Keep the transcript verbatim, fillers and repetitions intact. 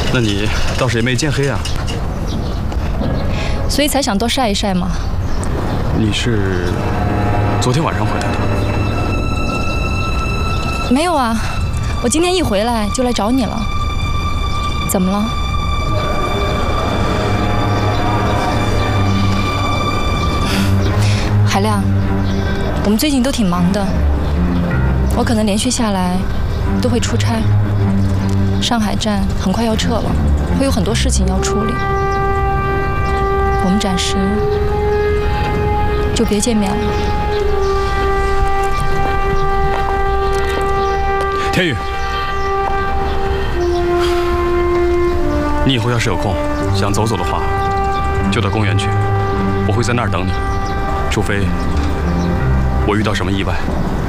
那你倒是也没见黑啊。 所以才想多晒一晒嘛。 你是昨天晚上回来的？ 没有啊，我今天一回来就来找你了。怎么了？海亮，我们最近都挺忙的，我可能连续下来都会出差。上海站很快要撤了，会有很多事情要处理，我们暂时就别见面了。 天宇，你以后要是有空想走走的话，就到公园去，我会在那儿等你，除非我遇到什么意外。